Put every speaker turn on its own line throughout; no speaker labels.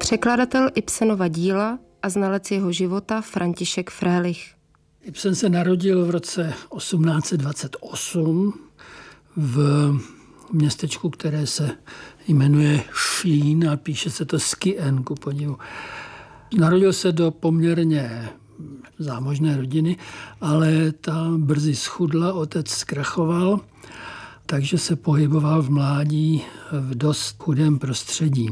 Překladatel Ibsenova díla a znalec jeho života František Fröhlich.
Ibsen se narodil v roce 1828 v městečku, které se jmenuje Šín a píše se to Skien, ku podivu. Narodil se do poměrně zámožné rodiny, ale ta brzy schudla, otec zkrachoval, takže se pohyboval v mládí v dost chudém prostředí.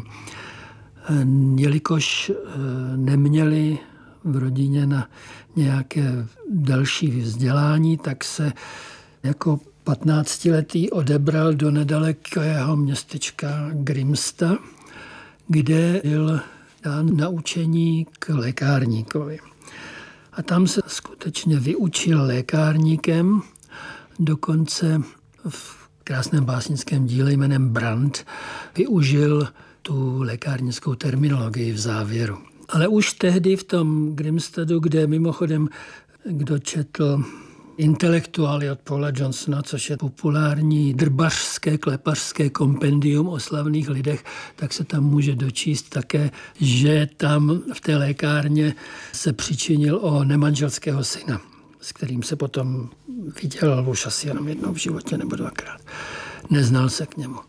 Jelikož neměli v rodině na nějaké další vzdělání, tak se jako 15letý odebral do nedalekého městečka Grimsta, kde byl dán na učení k lékárníkovi. A tam se skutečně vyučil lékárníkem, dokonce v krásném básnickém díle jménem Brand využil tu lékárnickou terminologii v závěru. Ale už tehdy v tom Grimstadu, kde mimochodem, kdo četl Intelektuály od Paula Johnsona, což je populární drbařské, klepařské kompendium o slavných lidech, tak se tam může dočíst také, že tam v té lékárně se přičinil o nemanželského syna, s kterým se potom viděl už asi jenom jednou v životě nebo dvakrát. Neznal se k němu.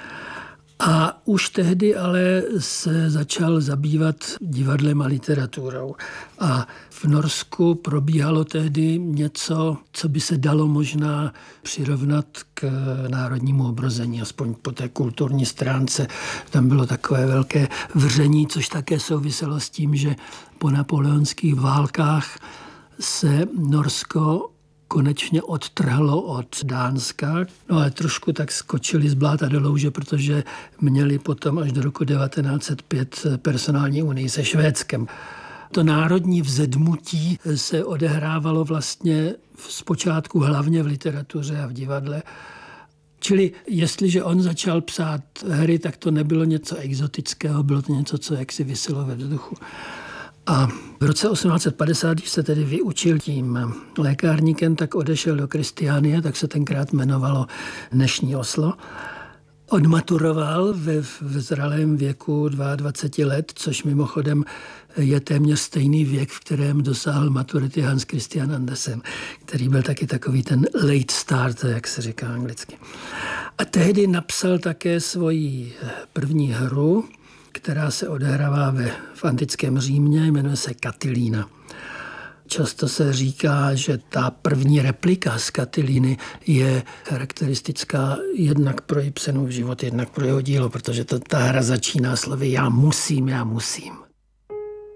A už tehdy ale se začal zabývat divadlem a literaturou. A v Norsku probíhalo tehdy něco, co by se dalo možná přirovnat k národnímu obrození, aspoň po té kulturní stránce. Tam bylo takové velké vření, což také souviselo s tím, že po napoleonských válkách se Norsko konečně odtrhlo od Dánska, no ale trošku tak skočili z bláta do louže, protože měli potom až do roku 1905 personální unii se Švédskem. To národní vzedmutí se odehrávalo vlastně zpočátku hlavně v literatuře a v divadle. Čili jestliže on začal psát hry, tak to nebylo něco exotického, bylo to něco, co jaksi viselo ve vzduchu. A v roce 1850, když se tedy vyučil tím lékárníkem, tak odešel do Kristiánie, tak se tenkrát jmenovalo dnešní Oslo. Odmaturoval v zralém věku 22 let, což mimochodem je téměř stejný věk, v kterém dosáhl maturity Hans Christian Andersen, který byl taky takový ten late starter, jak se říká anglicky. A tehdy napsal také svoji první hru, která se odehrává v antickém Římě, jmenuje se Katilína. Často se říká, že ta první replika z Katilíny je charakteristická jednak pro Ibsenův život, jednak pro jeho dílo, protože ta hra začíná slovy já musím, já musím.